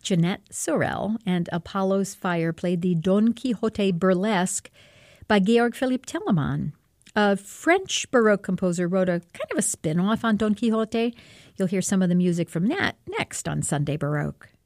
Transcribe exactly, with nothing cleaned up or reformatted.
Jeanette Sorel, and Apollo's Fire played the Don Quixote Burlesque by Georg Philipp Telemann. A French Baroque composer wrote a kind of a spin-off on Don Quixote. You'll hear some of the music from that next on Sunday Baroque.